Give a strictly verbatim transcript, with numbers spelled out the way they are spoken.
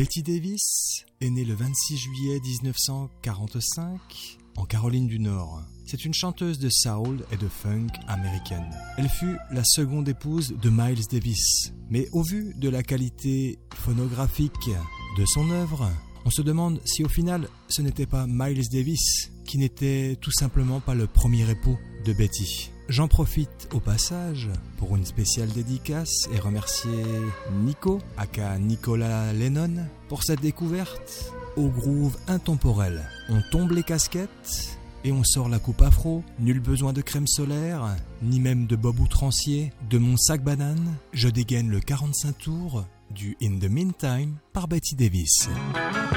Betty Davis est née le vingt-six juillet dix-neuf cent quarante-cinq en Caroline du Nord. C'est une chanteuse de soul et de funk américaine. Elle fut la seconde épouse de Miles Davis. Mais au vu de la qualité phonographique de son œuvre, on se demande si au final ce n'était pas Miles Davis qui n'était tout simplement pas le premier époux de Betty. J'en profite au passage pour une spéciale dédicace et remercier Nico, aka Nicolas Lennon, pour cette découverte au groove intemporel. On tombe les casquettes et on sort la coupe afro, nul besoin de crème solaire, ni même de bob outrancier. De mon sac banane, je dégaine le quarante-cinq tours du In the Meantime par Betty Davis.